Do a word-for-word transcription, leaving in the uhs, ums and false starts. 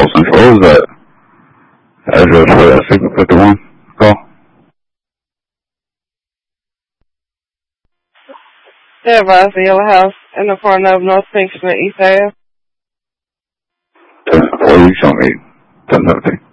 Call Central, is that address for that Super fifty-one call? They advised the Yellow House in the corner of North Pink Street, East Ave. ten four, you show me ten seventeen.